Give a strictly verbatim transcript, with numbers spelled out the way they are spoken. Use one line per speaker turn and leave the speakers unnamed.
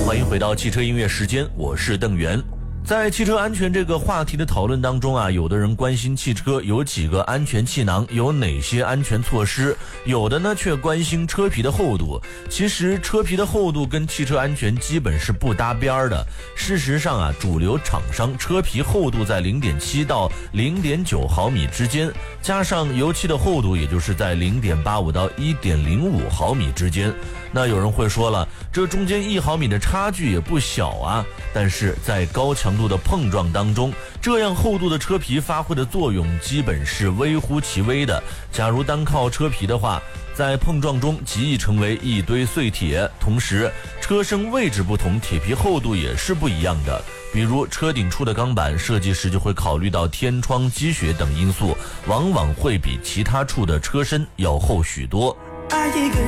欢迎回到汽车音乐时间，我是邓源。在汽车安全这个话题的讨论当中啊，有的人关心汽车有几个安全气囊，有哪些安全措施，有的呢却关心车皮的厚度。其实车皮的厚度跟汽车安全基本是不搭边的。事实上啊，主流厂商车皮厚度在 零点七 到 零点九 毫米之间，加上油漆的厚度也就是在 零点八五 到 一点零五 毫米之间。那有人会说了，这中间一毫米的差距也不小啊，但是在高强度的碰撞当中，这样厚度的车皮发挥的作用基本是微乎其微的。假如单靠车皮的话，在碰撞中极易成为一堆碎铁，同时车身位置不同，铁皮厚度也是不一样的。比如车顶处的钢板，设计师就会考虑到天窗积雪等因素，往往会比其他处的车身要厚许多。
爱一个